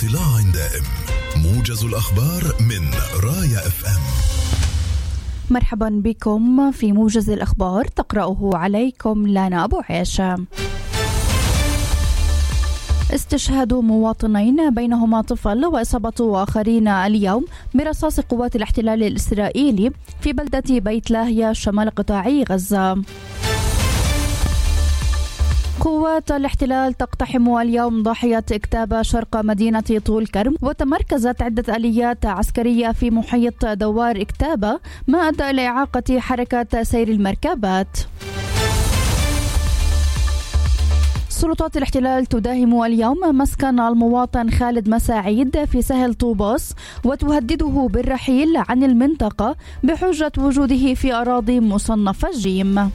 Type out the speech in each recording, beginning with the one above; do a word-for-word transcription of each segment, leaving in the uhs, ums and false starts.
اطلاع دائم. موجز الأخبار من رايا اف ام. مرحبا بكم في موجز الأخبار، تقرأه عليكم لانا أبو عيشة. استشهاد مواطنين بينهما طفل وإصابة آخرين اليوم برصاص قوات الاحتلال الإسرائيلي في بلدة بيت لاهيا شمال قطاع غزة. قوات الاحتلال تقتحم اليوم ضاحية اكتاب شرق مدينة طول كرم، وتمركزت عدة آليات عسكرية في محيط دوار اكتاب، ما أدى إلى إعاقة حركة سير المركبات. سلطات الاحتلال تداهم اليوم مسكن المواطن خالد مساعيد في سهل طوباس، وتهدده بالرحيل عن المنطقة بحجة وجوده في أراضي مصنفة جيم.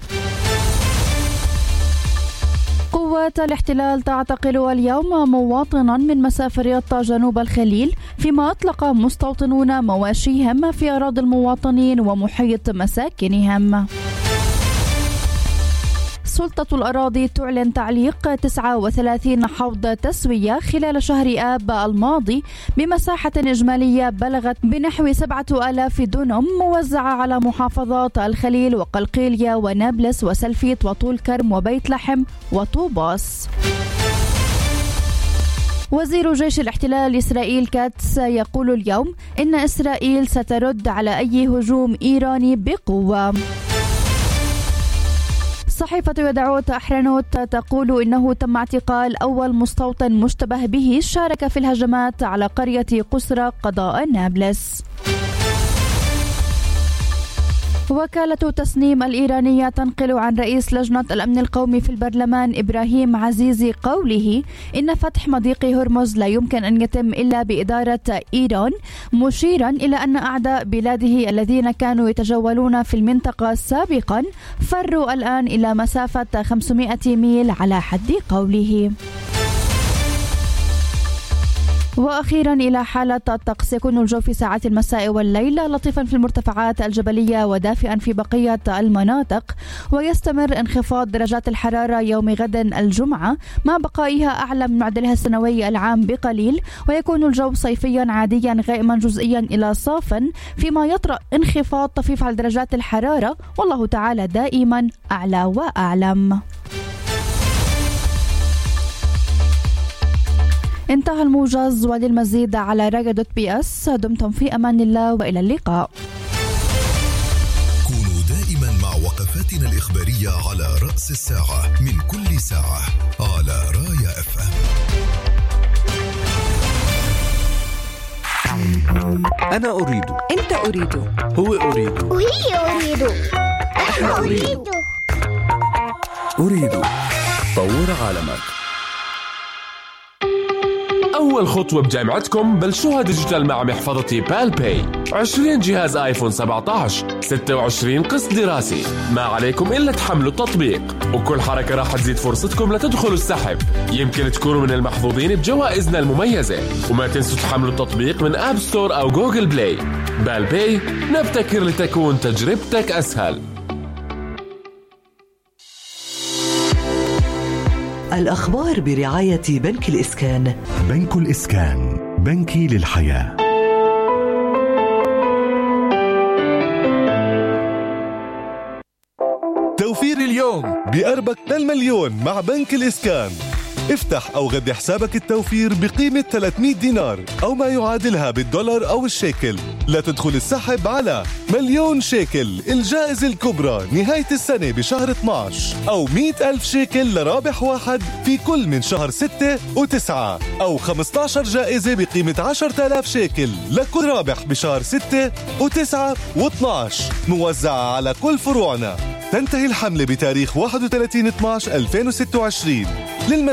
قوات الاحتلال تعتقل اليوم مواطنا من مسافرية جنوب الخليل، فيما أطلق مستوطنون مواشيهم في أراضي المواطنين ومحيط مساكنهم. سلطة الأراضي تعلن تعليق تسعة وثلاثين حوض تسوية خلال شهر آب الماضي بمساحة إجمالية بلغت بنحو سبعة آلاف دونم، موزعة على محافظات الخليل وقلقيلية ونابلس وسلفيت وطول كرم وبيت لحم وطوباس. وزير جيش الاحتلال إسرائيل كاتس يقول اليوم إن إسرائيل سترد على أي هجوم إيراني بقوة. صحيفة يدعوت أحرنوت تقول إنه تم اعتقال أول مستوطن مشتبه به شارك في الهجمات على قرية قسرى قضاء نابلس. وكالة تسنيم الإيرانية تنقل عن رئيس لجنة الأمن القومي في البرلمان إبراهيم عزيزي قوله إن فتح مضيق هرمز لا يمكن أن يتم إلا بإدارة إيران، مشيرا إلى أن أعداء بلاده الذين كانوا يتجولون في المنطقة سابقا فروا الآن إلى مسافة خمسمائة ميل على حد قوله. وأخيرا إلى حالة الطقس، يكون الجو في ساعات المساء والليل لطيفا في المرتفعات الجبلية ودافئا في بقية المناطق، ويستمر انخفاض درجات الحرارة يوم غد الجمعة مع بقائها أعلى من معدلها السنوي العام بقليل، ويكون الجو صيفيا عاديا غائما جزئيا إلى صافا، فيما يطرأ انخفاض طفيف على درجات الحرارة، والله تعالى دائما أعلى وأعلم. انتهى الموجز، وللمزيد على رايا دوت بي اس. دمتم في أمان الله وإلى اللقاء. كونوا دائما مع وقفاتنا الإخبارية على رأس الساعة من كل ساعة على رايا اف ام. أنا أريد، أنت أريد، هو أريد، وهي أريد، إحنا أريد. أريد طور عالمك. أول خطوة بجامعتكم بلشوها ديجيتال مع محفظتي بالباي. عشرين جهاز آيفون سبعة عشر، ستة وعشرين قسط دراسي، ما عليكم إلا تحملوا التطبيق، وكل حركة راح تزيد فرصتكم لتدخلوا السحب. يمكن تكونوا من المحظوظين بجوائزنا المميزة، وما تنسوا تحملوا التطبيق من آب ستور أو جوجل بلاي. بالباي، نبتكر لتكون تجربتك أسهل. الأخبار برعاية بنك الإسكان. بنك الإسكان، بنكي للحياة. توفير اليوم بقربك للمليون مع بنك الإسكان. افتح أو غذي حسابك التوفير بقيمة ثلاثمائة دينار أو ما يعادلها بالدولار أو الشيكل لتدخل السحب على مليون شيكل الجائزة الكبرى نهاية السنة بشهر اثني عشر، أو مئة ألف شيكل لرابح واحد في كل من شهر ستة وتسعة، أو خمسة عشر جائزة بقيمة عشرة آلاف شيكل لكل رابح بشهر ستة وتسعة واثني عشر، موزعة على كل فروعنا. تنتهي الحملة بتاريخ واحد وثلاثين اثني عشر ألفين وستة وعشرين.